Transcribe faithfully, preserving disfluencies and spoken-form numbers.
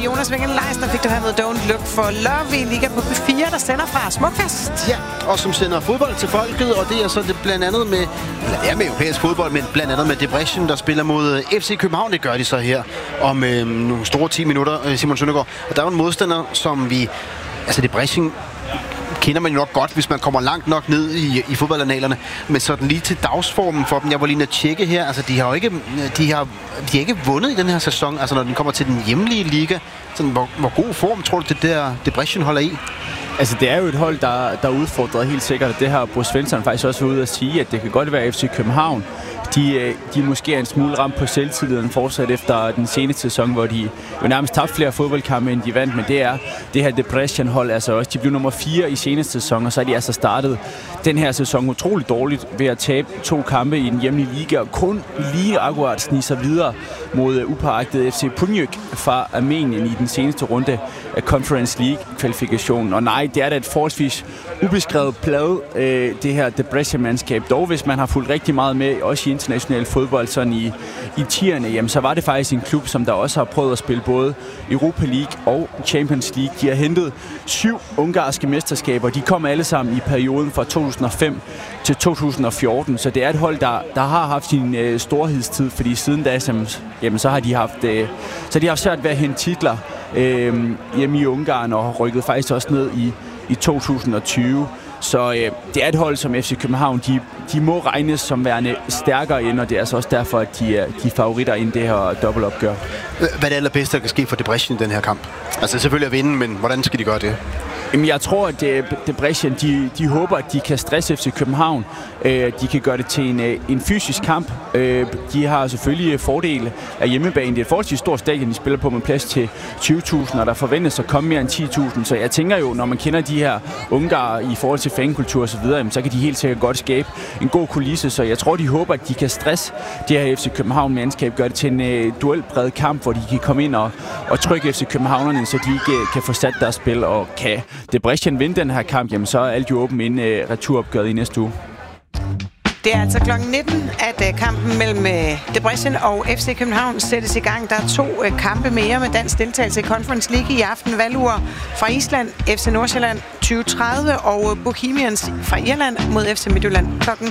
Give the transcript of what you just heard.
Jonas Winkel-Leisner fik du her med Don't Look for Love i Liga på B fire, der sender fra Smukfest. Ja, og som sender fodbold til folket, og det er så det blandt andet med, eller det er med europæisk fodbold, men blandt andet med Debrecen, der spiller mod F C København. Det gør de så her om øh, nogle store ti minutter, øh, Simon Søndergaard. Og der er jo en modstander, som vi, altså Debrecen kender man jo nok godt, hvis man kommer langt nok ned i, i fodboldanalerne. Men sådan lige til dagsformen for dem, jeg var lige at tjekke her, altså de har jo ikke, de har, de har ikke vundet i den her sæson, altså når den kommer til den hjemlige liga. Sådan, hvor, hvor god form tror du, det der Debrecen holder i? Altså, det er jo et hold, der, der er udfordret helt sikkert. Det har Bo Svensson faktisk også været ude at sige, at det kan godt være F C København. De, de måske er en smule ramt på selvtilliden fortsat efter den seneste sæson, hvor de jo nærmest tabte flere fodboldkampe, end de vandt. Men det er det her Debrecen-hold altså også. De blev nummer fire i seneste sæson, og så er de altså startet den her sæson utroligt dårligt ved at tabe to kampe i den hjemlige liga, og kun lige akkurat snige sig videre mod upåagtede F C Punjik fra Armenien i den seneste runde af Conference League-kvalifikationen. Og nej, det er da et forholdsvis ubeskrevet plade, øh, det her Debrecen-mandskab. Dog, hvis man har fulgt rigtig meget med, også i international fodbold, sådan i, i tierne, jamen, så var det faktisk en klub, som der også har prøvet at spille både Europa League og Champions League. De har hentet syv ungarske mesterskaber. De kom alle sammen i perioden fra to tusind og fem til to tusind og fjorten, så det er et hold, der, der har haft sin øh, storhedstid, fordi siden da, som, jamen, så har de haft, øh, så de har haft svært ved at hente titler øh, hjemme i Ungarn, og har rykket faktisk også ned i, i to tusind og tyve. Så øh, det er et hold som F C København, de, de må regnes som værende stærkere ind, og det er altså også derfor, at de er de favoritter i det her dobbeltopgør. Hvad er det allerbedste, der kan ske for Debrecen i den her kamp? Altså selvfølgelig at vinde, men hvordan skal de gøre det? Jamen, jeg tror, at Debrecen, de, de håber, at de kan stresse F C København. Øh, de kan gøre det til en, en fysisk kamp. Øh, de har selvfølgelig fordele af hjemmebane. Det er et forholdsvis stort stadion, de spiller på med plads til tyve tusind, og der forventes at komme mere end ti tusind. Så jeg tænker jo, når man kender de her ungarer i forhold til fankultur og så videre, så kan de helt sikkert godt skabe en god kulisse. Så jeg tror, de håber, at de kan stresse det her F C København-mandskab, gøre det til en uh, duelpræget kamp, hvor de kan komme ind og, og trykke F C Københavnerne, så de ikke kan få sat deres spil, og kan Debrecen vinde den her kamp, jamen så er alt jo åben inden uh, returopgøret i næste uge. Det er altså klokken nitten, at uh, kampen mellem uh, Debrecen og F C København sættes i gang. Der er to uh, kampe mere med dansk deltagelse i Conference League i aften. Valur fra Island, F C Nordsjælland tyve tredive og uh, Bohemians fra Irland mod F C Midtjylland klokken